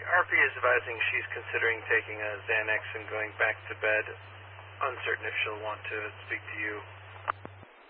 RP is advising she's considering taking a Xanax and going back to bed. Uncertain if she'll want to speak to you